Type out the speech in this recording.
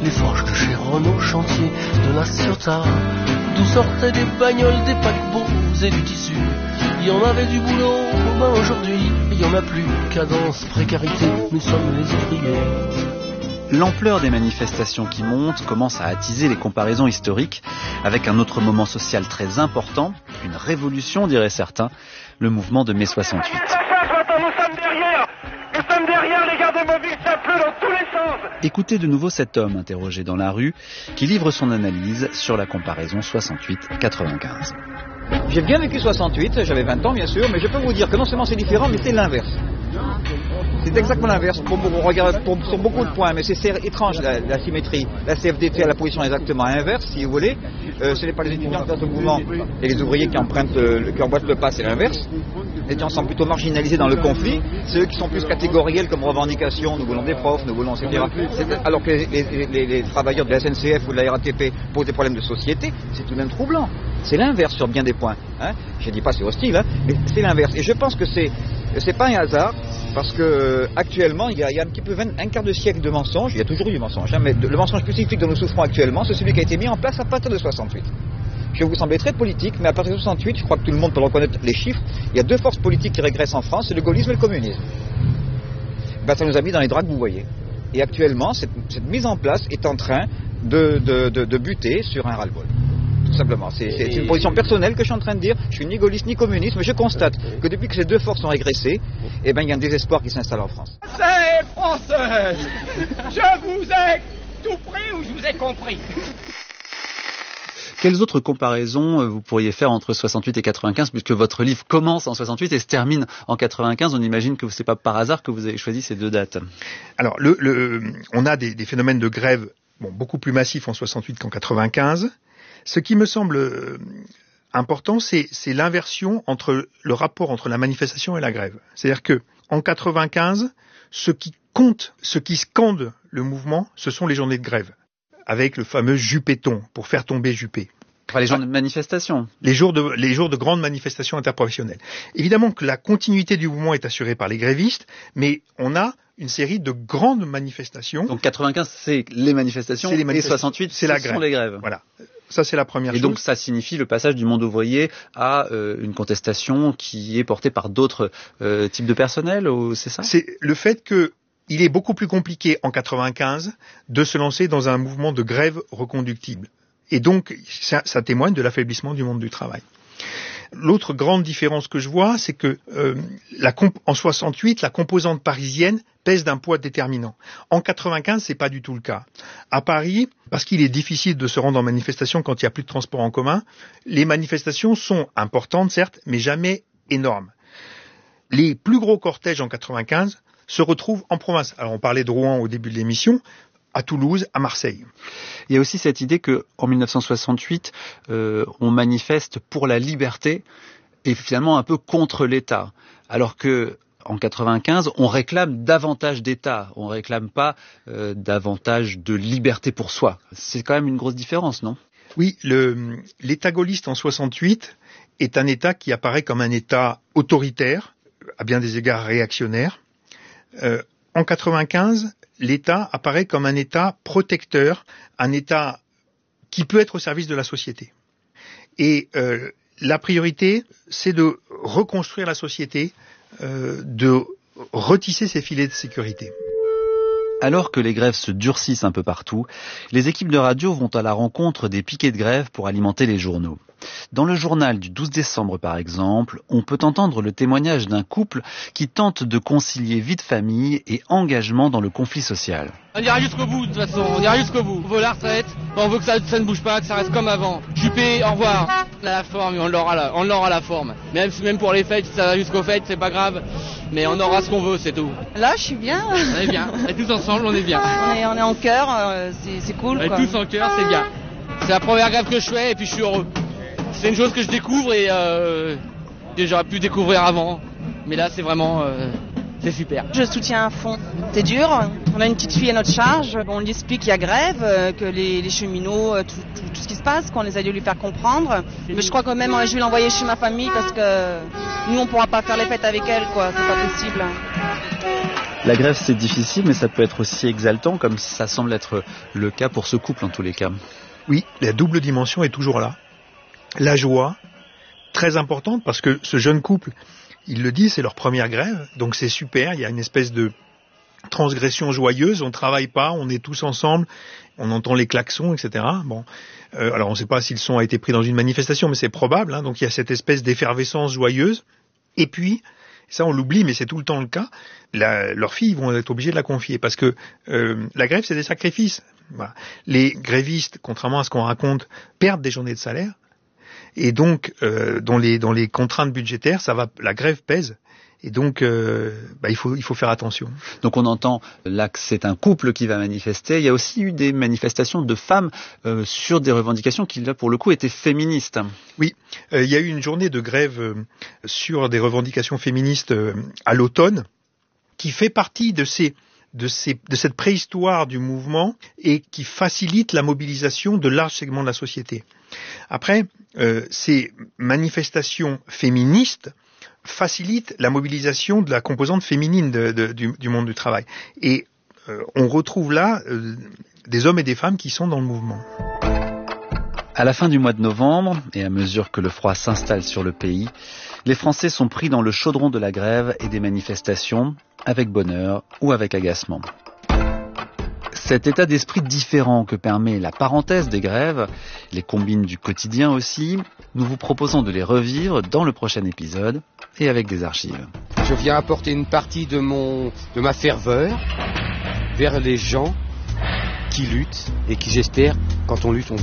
les forges de chez Renault, chantier de la Ciotat, d'où sortaient des bagnoles, des paquebots et du tissu. Il y en avait du boulot, ben aujourd'hui, il y en a plus. Cadence, précarité, nous sommes les ouvriers. L'ampleur des manifestations qui montent commence à attiser les comparaisons historiques avec un autre moment social très important, une révolution diraient certains, le mouvement de mai 68. Nous sommes derrière, les gardes mobiles, ça pleut dans tous les sens. Écoutez de nouveau cet homme interrogé dans la rue qui livre son analyse sur la comparaison 68-95. J'ai bien vécu 68, j'avais 20 ans bien sûr, mais je peux vous dire que non seulement c'est différent, mais c'est l'inverse. C'est exactement l'inverse sur beaucoup de points, mais c'est étrange la symétrie. La CFDT a la position exactement inverse, si vous voulez. Ce n'est pas les étudiants qui sont dans ce mouvement et les ouvriers qui emboîtent le pas, c'est l'inverse. Les étudiants sont plutôt marginalisés dans le conflit. C'est eux qui sont plus catégoriels comme revendication. Nous voulons des profs, nous voulons etc. Alors que les travailleurs de la SNCF ou de la RATP posent des problèmes de société, c'est tout de même troublant. C'est l'inverse sur bien des points. Hein. Je ne dis pas c'est hostile, hein, mais c'est l'inverse. Et je pense que c'est pas un hasard. Parce que actuellement, il y a un petit peu un quart de siècle de mensonges. Il y a toujours eu du mensonge, hein, mais le mensonge spécifique dont nous souffrons actuellement, c'est celui qui a été mis en place à partir de 68. Je vais vous sembler très politique, mais à partir de 68, je crois que tout le monde peut reconnaître les chiffres. Il y a deux forces politiques qui régressent en France, c'est le gaullisme et le communisme. Ben, ça nous a mis dans les draps que vous voyez. Et actuellement, cette mise en place est en train de buter sur un ras-le-bol. Tout simplement. C'est une position personnelle que je suis en train de dire. Je suis ni gaulliste ni communiste, mais je constate que depuis que ces deux forces ont régressé, eh ben, il y a un désespoir qui s'installe en France. C'est français. Je vous ai tout pris ou je vous ai compris. Quelles autres comparaisons vous pourriez faire entre 68 et 95, puisque votre livre commence en 68 et se termine en 95? On imagine que ce n'est pas par hasard que vous avez choisi ces deux dates. Alors, on a des phénomènes de grève beaucoup plus massifs en 68 qu'en 95. Ce qui me semble important, c'est l'inversion entre le rapport entre la manifestation et la grève. C'est-à-dire que en 95, ce qui compte, ce qui scande le mouvement, ce sont les journées de grève, avec le fameux Juppéton, pour faire tomber Juppé. Enfin, les jours de manifestation. Les jours de grandes manifestations interprofessionnelles. Évidemment que la continuité du mouvement est assurée par les grévistes, mais on a une série de grandes manifestations. Donc 95, c'est les manifestations, et 68, c'est la grève. Sont les grèves. Voilà. Ça, c'est la première chose. Et donc, ça signifie le passage du monde ouvrier à une contestation qui est portée par d'autres types de personnel, c'est ça? C'est le fait qu'il est beaucoup plus compliqué en 95 de se lancer dans un mouvement de grève reconductible. Et donc, ça témoigne de l'affaiblissement du monde du travail. L'autre grande différence que je vois, c'est que en 68, la composante parisienne pèse d'un poids déterminant. En 95, c'est pas du tout le cas. À Paris, parce qu'il est difficile de se rendre en manifestation quand il n'y a plus de transport en commun, les manifestations sont importantes, certes, mais jamais énormes. Les plus gros cortèges en 95 se retrouvent en province. Alors, on parlait de Rouen au début de l'émission, à Toulouse, à Marseille. Il y a aussi cette idée que, en 1968, on manifeste pour la liberté et finalement un peu contre l'État. Alors que, en 95, on réclame davantage d'État. On réclame pas davantage de liberté pour soi. C'est quand même une grosse différence, non? Oui, l'État gaulliste en 68 est un État qui apparaît comme un État autoritaire, à bien des égards réactionnaire. En 95, l'État apparaît comme un État protecteur, un État qui peut être au service de la société. Et la priorité, c'est de reconstruire la société, de retisser ses filets de sécurité. Alors que les grèves se durcissent un peu partout, les équipes de radio vont à la rencontre des piquets de grève pour alimenter les journaux. Dans le journal du 12 décembre, par exemple, on peut entendre le témoignage d'un couple qui tente de concilier vie de famille et engagement dans le conflit social. On ira jusqu'au bout, de toute façon, on ira jusqu'au bout. On veut la retraite, on veut que ça ne bouge pas, que ça reste comme avant. Juppé, au revoir. On a la forme, on l'aura la forme. Même pour les fêtes, si ça va jusqu'aux fêtes, c'est pas grave. Mais on aura ce qu'on veut, c'est tout. Là, je suis bien. On est bien. Et tous ensemble, on est bien. On est en cœur, c'est cool. On est tous en cœur, c'est bien. C'est la première grève que je fais et puis je suis heureux. C'est une chose que je découvre et j'aurais pu découvrir avant. Mais là, c'est vraiment... c'est super. Je soutiens à fond. C'est dur. On a une petite fille à notre charge. On lui explique qu'il y a grève, que les cheminots, tout ce qui se passe, qu'on les a dû lui faire comprendre. Mais je crois quand même je vais l'envoyer chez ma famille parce que nous, on ne pourra pas faire les fêtes avec elle, quoi. C'est pas possible. La grève, c'est difficile, mais ça peut être aussi exaltant, comme ça semble être le cas pour ce couple en tous les cas. Oui, la double dimension est toujours là. La joie, très importante, parce que ce jeune couple, il le dit, c'est leur première grève, donc c'est super, il y a une espèce de transgression joyeuse, on travaille pas, on est tous ensemble, on entend les klaxons, etc. Bon, alors on ne sait pas si le son a été pris dans une manifestation, mais c'est probable, hein, donc il y a cette espèce d'effervescence joyeuse, et puis, ça on l'oublie, mais c'est tout le temps le cas, leurs filles vont être obligées de la confier, parce que la grève c'est des sacrifices. Voilà. Les grévistes, contrairement à ce qu'on raconte, perdent des journées de salaire, et donc dans les contraintes budgétaires, la grève pèse. Et donc, il faut faire attention. Donc on entend là que c'est un couple qui va manifester. Il y a aussi eu des manifestations de femmes sur des revendications qui, là, pour le coup, étaient féministes. Oui, il y a eu une journée de grève sur des revendications féministes à l'automne, qui fait partie de cette préhistoire du mouvement et qui facilite la mobilisation de larges segments de la société. Après, ces manifestations féministes facilite la mobilisation de la composante féminine du monde du travail. Et on retrouve là des hommes et des femmes qui sont dans le mouvement. À la fin du mois de novembre, et à mesure que le froid s'installe sur le pays, les Français sont pris dans le chaudron de la grève et des manifestations, avec bonheur ou avec agacement. Cet état d'esprit différent que permet la parenthèse des grèves, les combines du quotidien aussi, nous vous proposons de les revivre dans le prochain épisode et avec des archives. Je viens apporter une partie de ma ferveur vers les gens qui luttent et qui, j'espère, quand on lutte, on